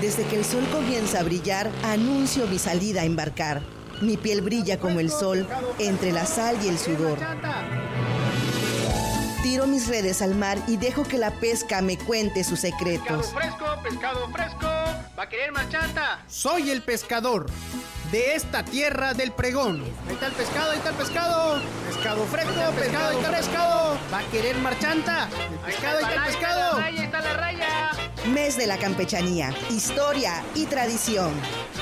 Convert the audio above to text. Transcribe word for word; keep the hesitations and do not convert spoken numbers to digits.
Desde que el sol comienza a brillar, anuncio mi salida a embarcar. Mi piel brilla como el sol, entre la sal y el sudor. Tiro mis redes al mar y dejo que la pesca me cuente sus secretos. Pescado fresco, pescado fresco, va a querer marchanta. Soy el pescador de esta tierra del pregón. Ahí está el pescado, ahí está el pescado. Pescado fresco, pescado, pescado, ahí está el pescado. Va a querer marchanta. El pescado, ahí está el pescado. Ahí está la raya, ahí está la raya. Mes de la campechanía, historia y tradición.